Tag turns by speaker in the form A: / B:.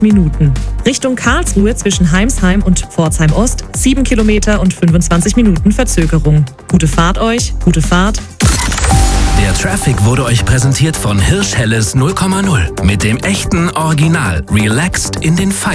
A: Minuten. Richtung Karlsruhe zwischen Heimsheim und Pforzheim Ost 7 Kilometer und 25 Minuten Verzögerung. Gute Fahrt euch, gute Fahrt.
B: Der Traffic wurde euch präsentiert von Hirsch Helles 0,0 mit dem echten Original Relaxed in den Feierabend.